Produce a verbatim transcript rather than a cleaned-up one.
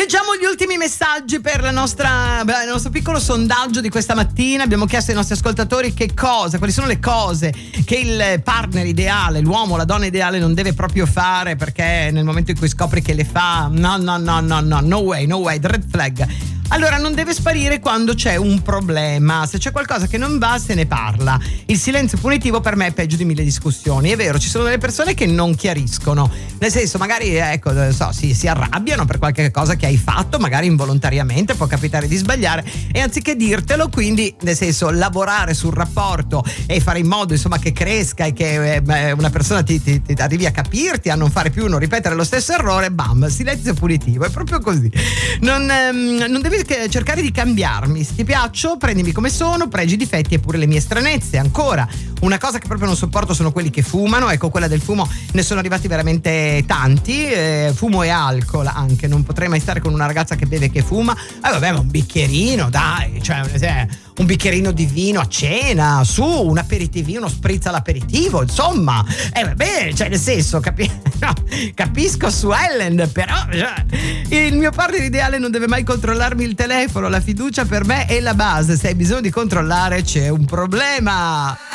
Leggiamo gli ultimi messaggi per la nostra, beh, il nostro piccolo sondaggio di questa mattina. Abbiamo chiesto ai nostri ascoltatori che cosa, quali sono le cose che il partner ideale, l'uomo, la donna ideale non deve proprio fare, perché nel momento in cui scopri che le fa, no no no no no, no way, no way, red flag. Allora, non deve sparire quando c'è un problema. Se c'è qualcosa che non va, se ne parla. Il silenzio punitivo per me è peggio di mille discussioni. È vero, ci sono delle persone che non chiariscono. Nel senso, magari, ecco, so, si, si arrabbiano per qualche cosa che hai fatto, magari involontariamente, può capitare di sbagliare. E anziché dirtelo, quindi, nel senso, lavorare sul rapporto e fare in modo, insomma, che cresca e che eh, una persona ti, ti, ti arrivi a capirti, a non fare più, non ripetere lo stesso errore, bam, silenzio punitivo. È proprio così. Non, ehm, non devi cercare di cambiarmi. Se ti piaccio, prendimi come sono, pregi, difetti e pure le mie stranezze. Ancora, una cosa che proprio non sopporto sono quelli che fumano. Ecco, quella del fumo ne sono arrivati veramente tanti. Eh, fumo e alcol anche. Non potrei mai stare con una ragazza che beve e che fuma. Eh vabbè, ma un bicchierino, dai, cioè eh, un bicchierino di vino a cena, su, un aperitivino, uno spritz all'aperitivo, insomma. Eh vabbè, cioè nel senso, capi- no, capisco su Ellen, però cioè, il mio partner ideale non deve mai controllarmi il telefono. La fiducia per me è la base. Se hai bisogno di controllare, c'è un problema.